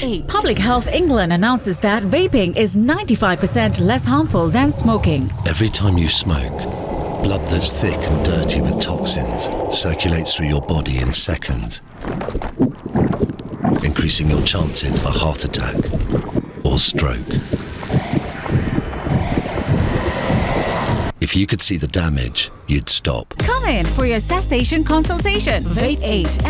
8. Public Health England announces that vaping is 95% less harmful than smoking. Every time you smoke, blood that's thick and dirty with toxins circulates through your body in seconds, increasing your chances of a heart attack or stroke. If you could see the damage, you'd stop. Come in for your cessation consultation. Vape 8